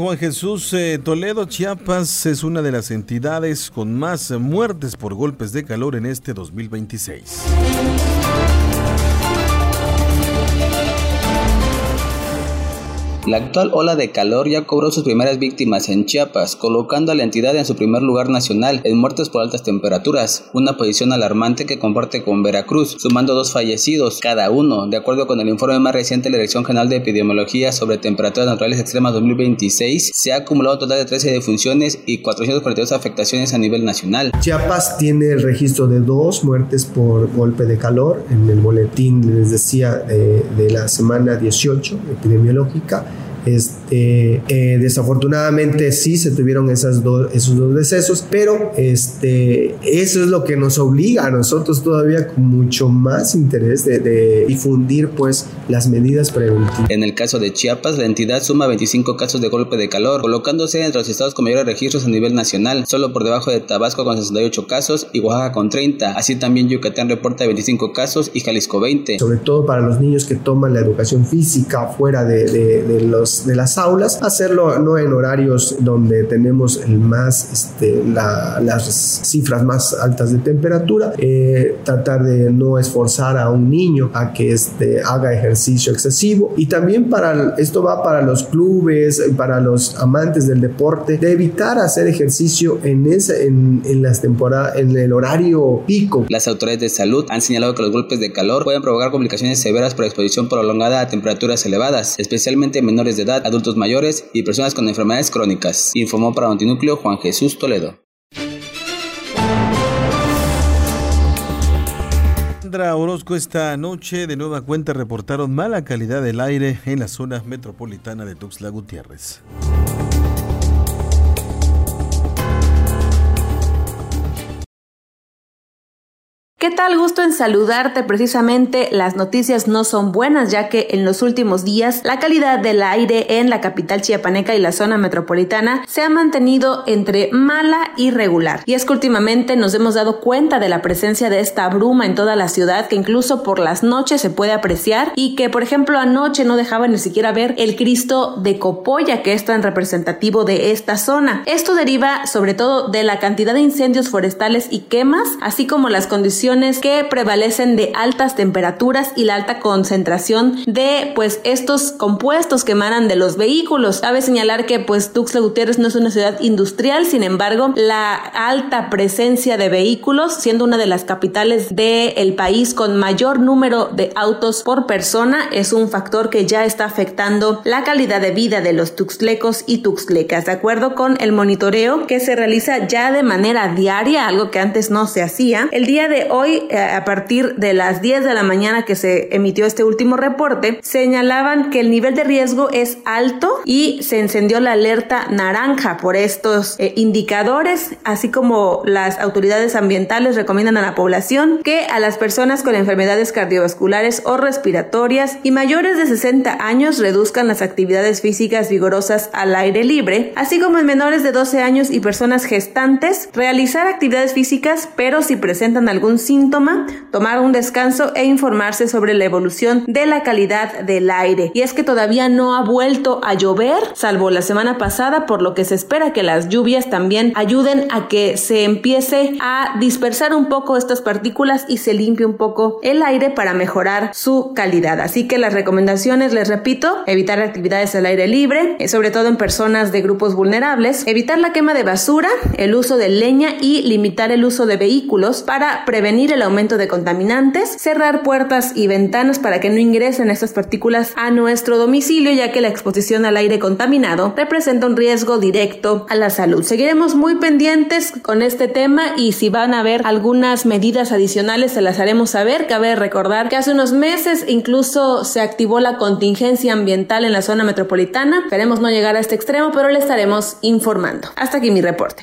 Juan Jesús. Toledo, Chiapas, es una de las entidades con más muertes por golpes de calor en este 2026. La actual ola de calor ya cobró sus primeras víctimas en Chiapas, colocando a la entidad en su primer lugar nacional en muertes por altas temperaturas, una posición alarmante que comparte con Veracruz, sumando 2 fallecidos cada uno. De acuerdo con el informe más reciente de la Dirección General de Epidemiología sobre temperaturas naturales extremas 2026, se ha acumulado un total de 13 defunciones y 442 afectaciones a nivel nacional. Chiapas tiene el registro de 2 muertes por golpe de calor en el boletín, les decía, de la semana 18 epidemiológica. Desafortunadamente sí se tuvieron esos dos decesos, pero eso es lo que nos obliga a nosotros todavía con mucho más interés de difundir pues las medidas preventivas. En el caso de Chiapas, la entidad suma 25 casos de golpe de calor, colocándose entre los estados con mayores registros a nivel nacional, solo por debajo de Tabasco con 68 casos y Oaxaca con 30, así también Yucatán reporta 25 casos y Jalisco 20. Sobre todo para los niños que toman la educación física fuera de las aulas, hacerlo no en horarios donde tenemos las cifras más altas de temperatura, tratar de no esforzar a un niño a que haga ejercicio excesivo, y también esto va para los clubes, para los amantes del deporte, de evitar hacer ejercicio en las temporadas, en el horario pico. Las autoridades de salud han señalado que los golpes de calor pueden provocar complicaciones severas por exposición prolongada a temperaturas elevadas, especialmente en menores de edad, adultos mayores y personas con enfermedades crónicas. Informó para Notinúcleo Juan Jesús Toledo. Alejandra Orozco, esta noche de nueva cuenta reportaron mala calidad del aire en la zona metropolitana de Tuxtla Gutiérrez. ¿Qué tal? Gusto en saludarte. Precisamente las noticias no son buenas, ya que en los últimos días la calidad del aire en la capital chiapaneca y la zona metropolitana se ha mantenido entre mala y regular. Y es que últimamente nos hemos dado cuenta de la presencia de esta bruma en toda la ciudad, que incluso por las noches se puede apreciar, y que por ejemplo anoche no dejaba ni siquiera ver el Cristo de Copolla, que es tan representativo de esta zona. Esto deriva sobre todo de la cantidad de incendios forestales y quemas, así como las condiciones que prevalecen de altas temperaturas y la alta concentración de estos compuestos que emanan de los vehículos. Cabe señalar que Tuxtla Gutiérrez no es una ciudad industrial, sin embargo la alta presencia de vehículos, siendo una de las capitales del país con mayor número de autos por persona, es un factor que ya está afectando la calidad de vida de los tuxtlecos y tuxtlecas. De acuerdo con el monitoreo que se realiza ya de manera diaria, algo que antes no se hacía, el día de hoy, a partir de las 10 de la mañana que se emitió este último reporte, señalaban que el nivel de riesgo es alto y se encendió la alerta naranja por estos indicadores, así como las autoridades ambientales recomiendan a la población que a las personas con enfermedades cardiovasculares o respiratorias y mayores de 60 años reduzcan las actividades físicas vigorosas al aire libre, así como en menores de 12 años y personas gestantes realizar actividades físicas, pero si presentan algún síntoma, tomar un descanso e informarse sobre la evolución de la calidad del aire. Y es que todavía no ha vuelto a llover, salvo la semana pasada, por lo que se espera que las lluvias también ayuden a que se empiece a dispersar un poco estas partículas y se limpie un poco el aire para mejorar su calidad. Así que las recomendaciones, les repito, evitar actividades al aire libre, sobre todo en personas de grupos vulnerables, evitar la quema de basura, el uso de leña y limitar el uso de vehículos para prevenir el aumento de contaminantes, cerrar puertas y ventanas para que no ingresen estas partículas a nuestro domicilio, ya que la exposición al aire contaminado representa un riesgo directo a la salud. Seguiremos muy pendientes con este tema y si van a haber algunas medidas adicionales se las haremos saber. Cabe recordar que hace unos meses incluso se activó la contingencia ambiental en la zona metropolitana. Esperemos no llegar a este extremo, pero le estaremos informando. Hasta aquí mi reporte.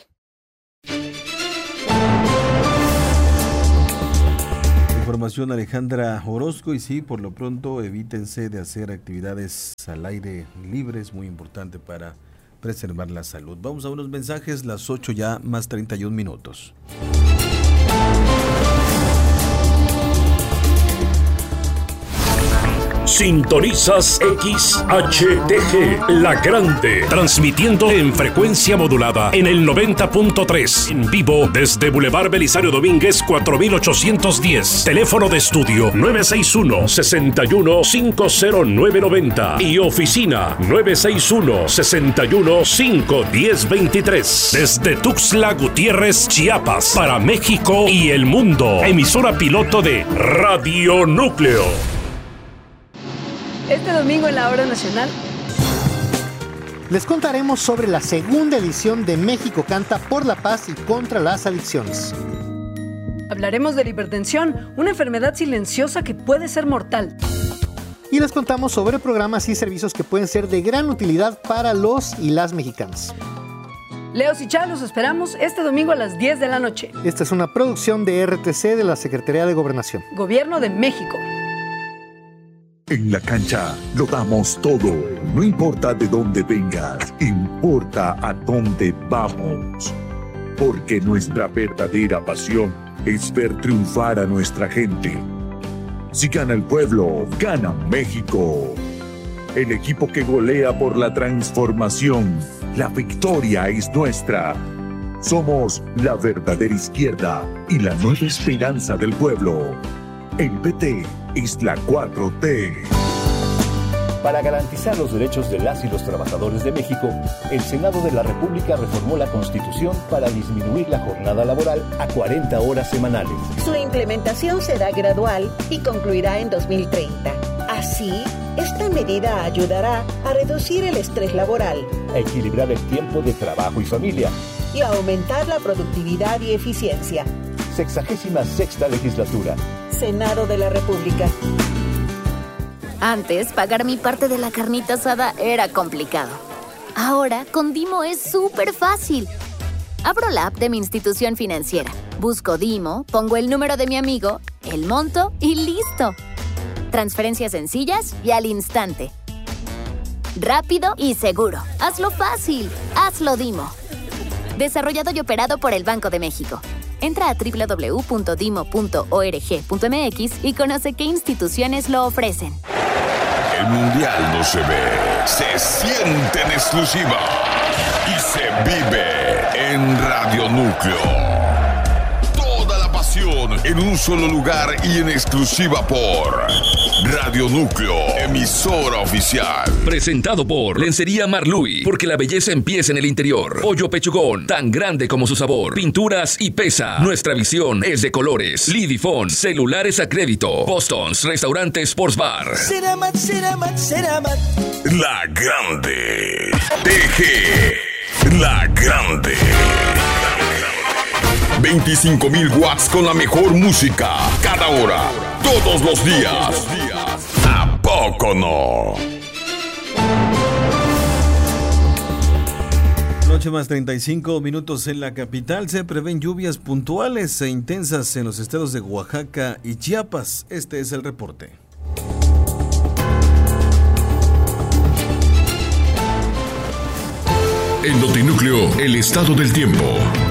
Información Alejandra Orozco, y sí, por lo pronto evítense de hacer actividades al aire libre, es muy importante para preservar la salud. Vamos a unos mensajes, las 8 ya más 31 minutos. Sintonizas XHTG, La Grande, transmitiendo en frecuencia modulada en el 90.3, en vivo desde Boulevard Belisario Domínguez 4810, teléfono de estudio 961-61-50990 y oficina 961-61-51023, desde Tuxtla Gutiérrez, Chiapas, para México y el mundo, emisora piloto de Radio Núcleo. Este domingo en la Hora Nacional les contaremos sobre la segunda edición de México Canta por la Paz y contra las adicciones. Hablaremos de la hipertensión, una enfermedad silenciosa que puede ser mortal. Y les contamos sobre programas y servicios que pueden ser de gran utilidad para los y las mexicanos. Leos y Chá, los esperamos este domingo a las 10 de la noche. Esta es una producción de RTC de la Secretaría de Gobernación. Gobierno de México. En la cancha lo damos todo. No importa de dónde vengas, importa a dónde vamos. Porque nuestra verdadera pasión es ver triunfar a nuestra gente. Si gana el pueblo, gana México. El equipo que golea por la transformación. La victoria es nuestra. Somos la verdadera izquierda y la nueva esperanza del pueblo. El PT es la 4T. Para garantizar los derechos de las y los trabajadores de México, el Senado de la República reformó la Constitución para disminuir la jornada laboral a 40 horas semanales. Su implementación será gradual y concluirá en 2030. Así, esta medida ayudará a reducir el estrés laboral, a equilibrar el tiempo de trabajo y familia y a aumentar la productividad y eficiencia. 66ª legislatura. Senado de la República. Antes, pagar mi parte de la carnita asada era complicado. Ahora, con Dimo es súper fácil. Abro la app de mi institución financiera, busco Dimo, pongo el número de mi amigo, el monto y ¡listo! Transferencias sencillas y al instante. Rápido y seguro. Hazlo fácil. Hazlo Dimo. Desarrollado y operado por el Banco de México. Entra a www.dimo.org.mx y conoce qué instituciones lo ofrecen. El mundial no se ve, se siente en exclusiva y se vive en Radio Núcleo. Toda la pasión en un solo lugar y en exclusiva por Radio Núcleo, emisora oficial. Presentado por Lencería Marluy, porque la belleza empieza en el interior. Pollo Pechugón, tan grande como su sabor. Pinturas y pesa. Nuestra visión es de colores. Lidifón, celulares a crédito. Boston's, restaurante Sports Bar. Ceramat. La Grande. TG. La Grande. 25,000 watts con la mejor música. Cada hora. Todos los días. ¿A poco no? Noche más 35 minutos en la capital. Se prevén lluvias puntuales e intensas en los estados de Oaxaca y Chiapas. Este es el reporte. En Notinúcleo, el estado del tiempo.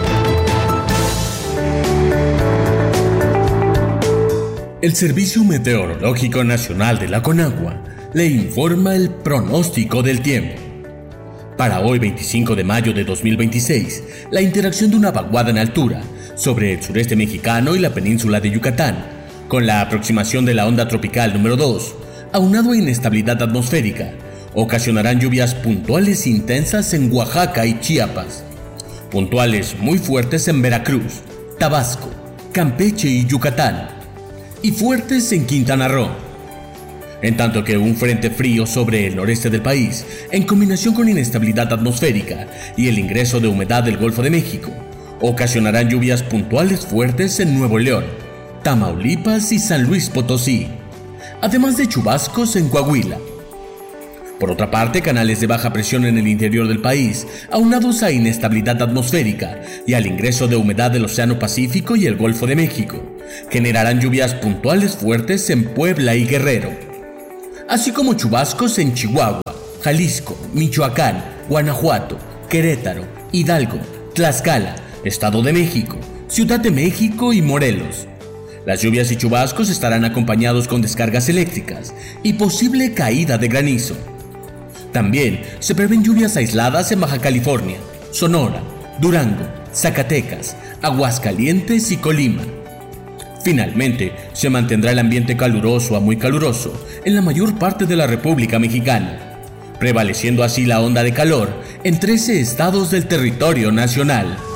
El Servicio Meteorológico Nacional de la Conagua le informa el pronóstico del tiempo. Para hoy, 25 de mayo de 2026, la interacción de una vaguada en altura sobre el sureste mexicano y la península de Yucatán, con la aproximación de la onda tropical número 2, aunado a inestabilidad atmosférica, ocasionarán lluvias puntuales intensas en Oaxaca y Chiapas, puntuales muy fuertes en Veracruz, Tabasco, Campeche y Yucatán, y fuertes en Quintana Roo. En tanto que un frente frío sobre el noreste del país, en combinación con inestabilidad atmosférica y el ingreso de humedad del Golfo de México, ocasionarán lluvias puntuales fuertes en Nuevo León, Tamaulipas y San Luis Potosí, además de chubascos en Coahuila. Por otra parte, canales de baja presión en el interior del país, aunados a inestabilidad atmosférica y al ingreso de humedad del Océano Pacífico y el Golfo de México, generarán lluvias puntuales fuertes en Puebla y Guerrero, así como chubascos en Chihuahua, Jalisco, Michoacán, Guanajuato, Querétaro, Hidalgo, Tlaxcala, Estado de México, Ciudad de México y Morelos. Las lluvias y chubascos estarán acompañados con descargas eléctricas y posible caída de granizo. También se prevén lluvias aisladas en Baja California, Sonora, Durango, Zacatecas, Aguascalientes y Colima. Finalmente, se mantendrá el ambiente caluroso a muy caluroso en la mayor parte de la República Mexicana, prevaleciendo así la onda de calor en 13 estados del territorio nacional.